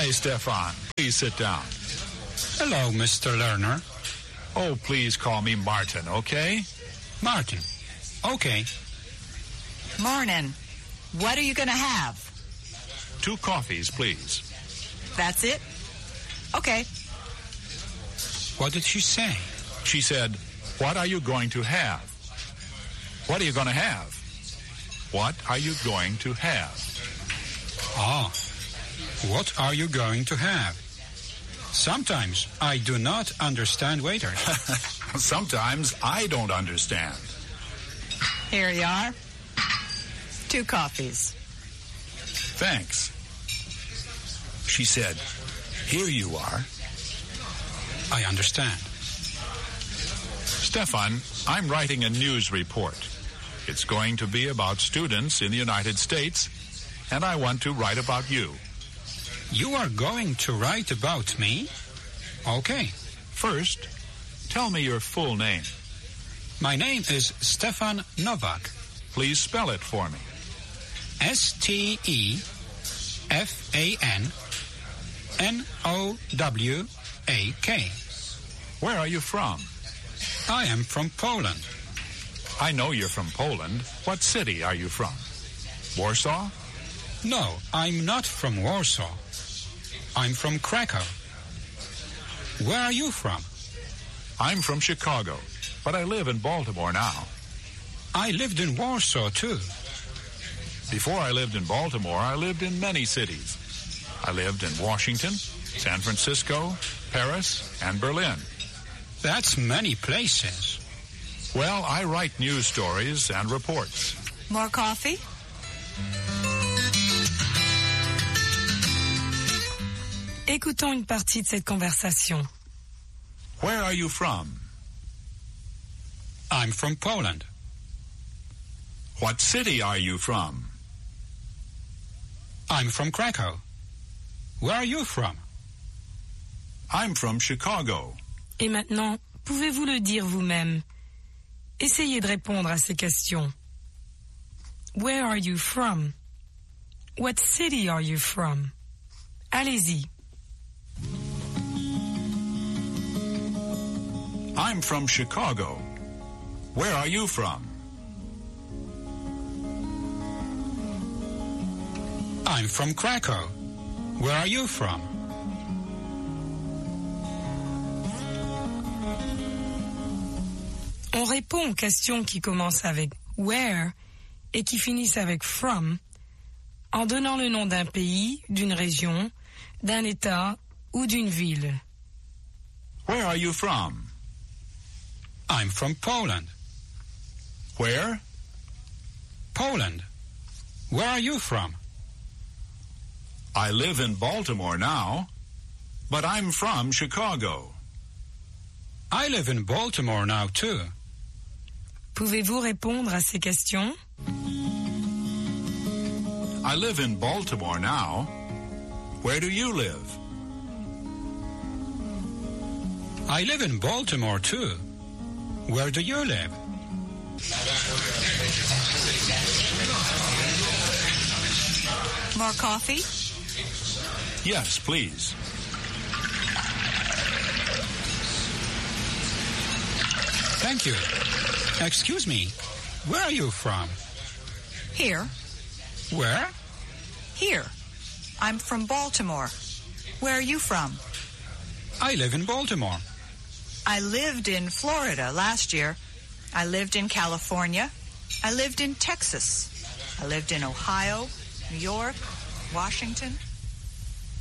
Hi, Stefan. Please sit down. Hello, Mr. Lerner. Oh, please call me Martin, okay? Martin. Okay. Morning. What are you going to have? 2 coffees, please. That's it? Okay. What did she say? She said, what are you going to have? What are you going to have? What are you going to have? Ah, what are you going to have? Sometimes I do not understand waiters. Sometimes I don't understand. Here you are. 2 coffees. Thanks. She said, here you are. I understand. Stefan, I'm writing a news report. It's going to be about students in the United States, and I want to write about you. You are going to write about me? Okay. First, tell me your full name. My name is Stefan Novak. Please spell it for me. Stefan-Nowak. Where are you from? I am from Poland. I know you're from Poland. What city are you from? Warsaw? No, I'm not from Warsaw. I'm from Krakow. Where are you from? I'm from Chicago, but I live in Baltimore now. I lived in Warsaw, too. Before I lived in Baltimore, I lived in many cities. I lived in Washington, San Francisco, Paris, and Berlin. That's many places. Well, I write news stories and reports. More coffee? Écoutons une partie de cette conversation. Where are you from? I'm from Poland. What city are you from? I'm from Krakow. Where are you from? I'm from Chicago. Et maintenant, pouvez-vous le dire vous-même? Essayez de répondre à ces questions. Where are you from? What city are you from? Allez-y. I'm from Chicago. Where are you from? I'm from Krakow. Where are you from? On répond aux questions qui commencent avec where et qui finissent avec from en donnant le nom d'un pays, d'une région, d'un État ou d'une ville. Where are you from? I'm from Poland. Where? Poland. Where are you from? I live in Baltimore now, but I'm from Chicago. I live in Baltimore now, too. Pouvez-vous répondre à ces questions? I live in Baltimore now. Where do you live? I live in Baltimore, too. Where do you live? More coffee? Yes, please. Thank you. Excuse me, where are you from? Here. Where? Here. I'm from Baltimore. Where are you from? I live in Baltimore. I lived in Florida last year. I lived in California. I lived in Texas. I lived in Ohio, New York, Washington.